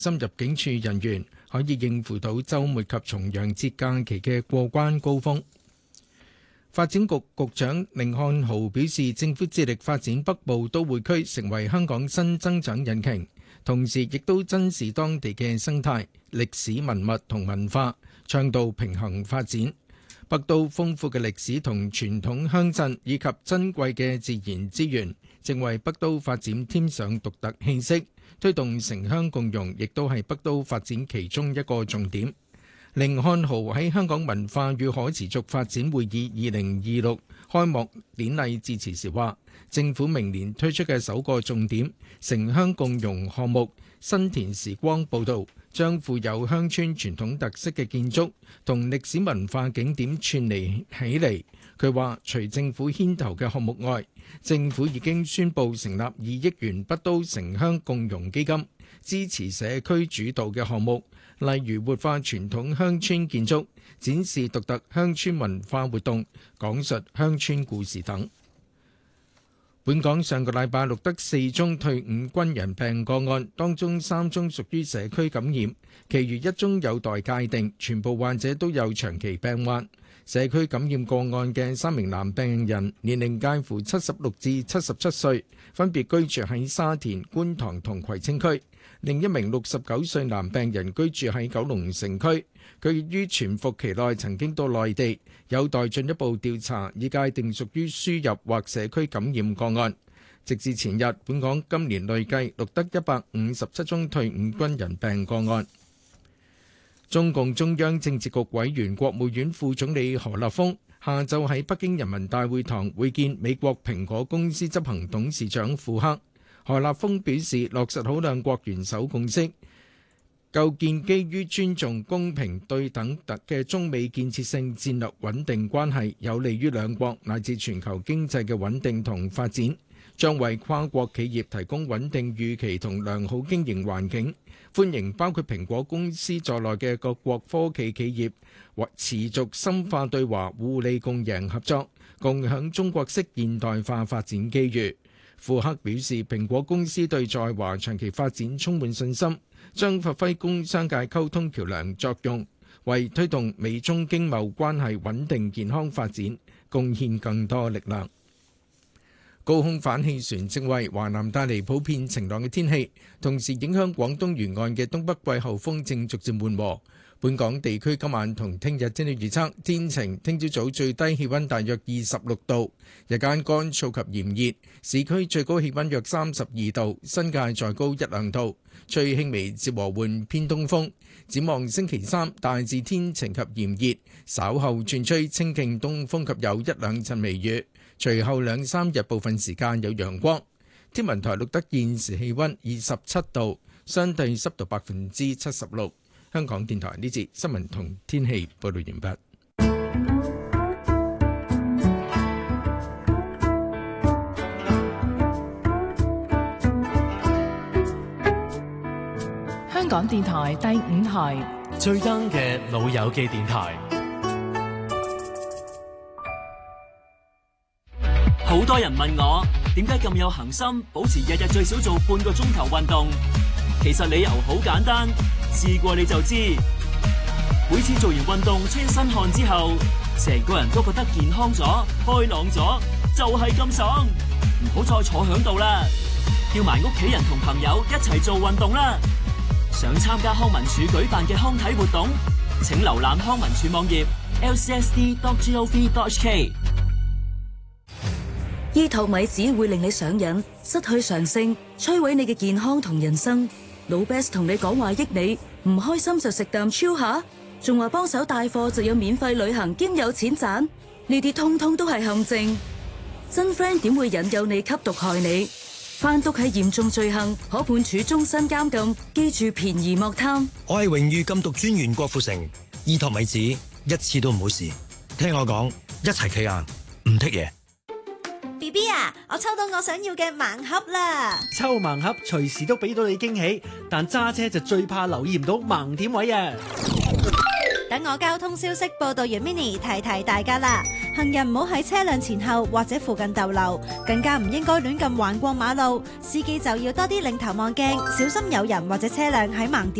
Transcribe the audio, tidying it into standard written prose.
深入境處人員可以應付到週末及重陽節假期嘅過關高峰。發展局局長甯漢豪表示，政府致力發展北部都會區成為香港新增長引擎，同時亦都珍視當地嘅生態、歷史文物同文化，倡導平衡發展。北都豐富嘅歷史同傳統鄉鎮以及珍貴嘅自然資源，正為北都發展添上獨特氣息。推動城鄉共融，亦都係北都發展其中一個重點。甯漢豪喺香港文化與可持續發展會議2026開幕典禮致辭時話，政府明年推出嘅首個重點城鄉共融項目新田時光步道，將富有鄉村傳統特色嘅建築同歷史文化景點串聯起嚟。佢話，除政府牽頭嘅項目外，政府已經宣布成立2億元北都城鄉共融基金，支持社區主導嘅項目，例如活化傳統鄉村建築、展示獨特鄉村文化活動、講述鄉村故事等。本港上個禮拜錄得4宗退伍軍人病個案，當中3宗屬於社區感染，其餘1宗有待界定，全部患者都有長期病患。社區感染個案嘅3名男病人年齡介乎76至77歲，分別居住喺沙田、觀塘同葵青區。另一名69歲男病人居住喺九龍城區，佢於潛伏期內曾經到內地，有待進一步調查，以界定屬於輸入或社區感染個案。直至前日，本港今年累計錄得157宗退伍軍人病個案。中共中央政治局委員、國務院副總理何立峰下晝喺北京人民大會堂會見美國蘋果公司執行董事長庫克。何立峰表示，落實好兩國元首共識，構建基於尊重、公平、對等嘅中美建設性戰略穩定關係，有利於兩國乃至全球經濟嘅穩定同發展，將為跨國企業提供穩定預期同良好經營環境。歡迎包括蘋果公司在內嘅各國科技企業或持續深化對華互利共贏合作，共享中國式現代化發展機遇。庫克表示，蘋果公司對在華長期發展充滿信心，將發揮工商界溝通橋梁作用，為推動美中經貿關係穩定健康發展貢獻更多力量。高空反氣旋正為華南帶嚟普遍晴朗嘅天氣，同時影響廣東沿岸嘅東北季候風正逐漸緩和。本港地區今晚同聽日天氣預測天晴，聽朝早最低氣溫大約26度，日間乾燥及炎熱，市區最高氣溫約32度，新界再高1-2度，吹輕微至和緩偏東風。展望星期三大致天晴及炎熱，稍後轉吹清勁東風及有1-2陣微雨，隨後2-3日部分時間有陽光。天文台錄得現時氣溫27度，相對濕度76%。香港電台呢節新聞同天氣報道完畢。 香港電台第5台最 young 嘅老友記電台。 好多人問我點解咁有恒心，保持日日最少做半個鐘頭運動。其實理由好簡單，試過你就知。每次做完運動出身汗之後，成個人都覺得健康咗、開朗咗，就係咁爽。唔好再坐響度啦，叫埋屋企人同朋友一齊做運動啦。想參加康文署舉辦嘅康體活動，請瀏覽康文署網頁 lcsd.gov.hk。 醫托米子會令你上癮、失去常性，摧毀你嘅健康同人生。老 Best 同你講話益你，唔開心就食啖超下，仲話幫手帶貨就有免費旅行兼有錢賺，呢啲通通都係陷阱。真 friend 點會引誘你吸毒害你？販毒係嚴重罪行，可判處終身監禁。記住便宜莫貪。 我係榮譽禁毒專員郭富城，醫托米子一次都唔好試，聽我講，一齊企硬，唔剔嘢。 BB 啊，我抽到我想要嘅盲盒啦！ 抽盲盒隨時都俾到你驚喜，但揸車就最怕留意唔到盲點位啊！ 等我交通消息報道完 Mini 提提大家啦。 行人唔好喺車輛前後或者附近逗留，更加唔應該亂咁橫過馬路。司機就要多啲擰頭望鏡，小心有人或者車輛喺盲點